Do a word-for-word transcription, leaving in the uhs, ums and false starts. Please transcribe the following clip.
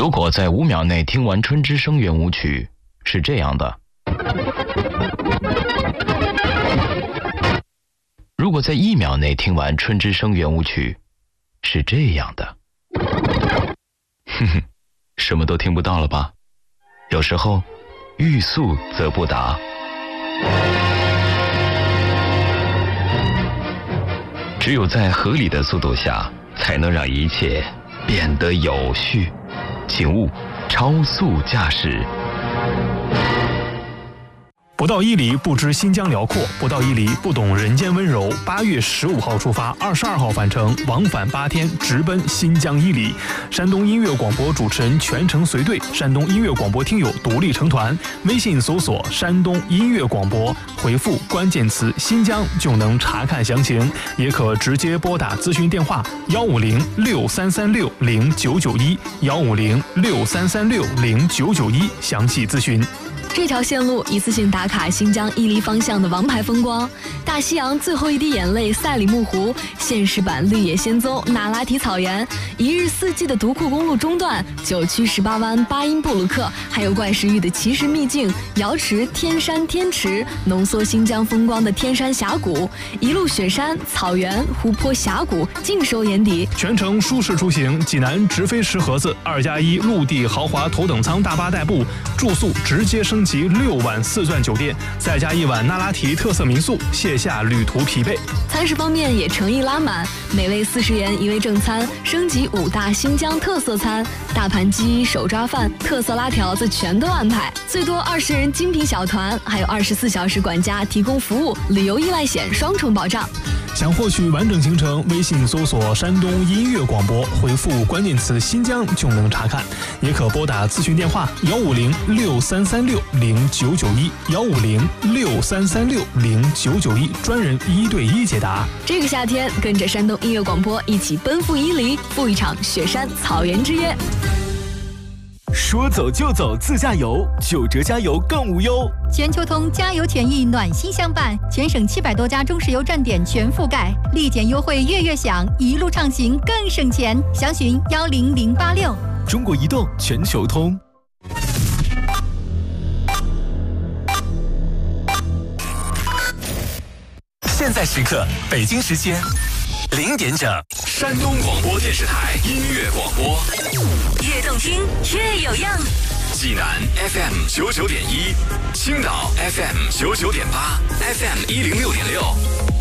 如果在五秒内听完春之声圆舞曲，是这样的。如果在一秒内听完春之声圆舞曲，是这样的。哼哼，什么都听不到了吧？有时候欲速则不达。只有在合理的速度下，才能让一切变得有序。请勿超速驾驶。 不到伊犁不知新疆辽阔，不到伊犁不懂人间温柔。八月十五号出发，二十二号返程，往返八天，直奔新疆伊犁。山东音乐广播主持人全程随队，山东音乐广播听友独立成团。微信搜索山东音乐广播，回复关键词新疆就能查看详情，也可直接拨打咨询电话幺五零六三三六零九九一幺五零六三三六零九九一详细咨询。 这条线路一次性打卡新疆伊犁方向的王牌风光：大西洋最后一滴眼泪赛里木湖，现实版绿野仙踪那拉提草原，一日四季的独库公路中段，九曲十八弯巴音布鲁克，还有怪石峪的奇石秘境瑶池天山天池，浓缩新疆风光的天山峡谷，一路雪山草原湖泊峡谷尽收眼底。 全程舒适出行，济南直飞石河子，二加一陆地豪华头等舱大巴代步，住宿直接升级六晚四钻酒店，再加一晚那拉提特色民宿，卸下旅途疲惫。 餐食方面也诚意拉满，每位四十元一位正餐，升级五大新疆特色餐，大盘鸡、手抓饭、特色拉条子全都安排，最多二十人精品小团，还有二十四小时管家提供服务，旅游意外险双重保障。 想获取完整行程，微信搜索山东音乐广播，回复关键词新疆就能查看，也可拨打咨询电话幺五零六三三六零九九一幺五零六三三六零九九一，专人一对一解答。 这个夏天，跟着山东音乐广播一起奔赴伊犁，赴一场雪山草原之约。 说走就走自驾游，九折加油更无忧。 全球通加油权益暖心相伴，全省七百多家中石油站点全覆盖，立减优惠月月享，一路畅行更省钱。详询幺零零八六。 中国移动全球通。现在时刻，北京时间零点整，山东广播电视台音乐广播， 越动听越有样。 济南 F M 九九点一，青岛 F M 九九点八 ，F M 一零六点六。